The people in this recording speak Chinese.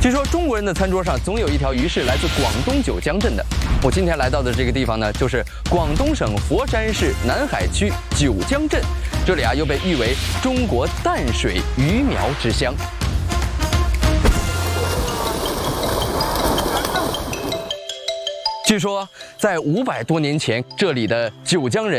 据说中国人的餐桌上总有一条鱼是来自广东九江镇的。我今天来到的这个地方呢，就是广东省佛山市南海区九江镇。这里又被誉为中国淡水鱼苗之乡。据说，在500多年前，这里的九江人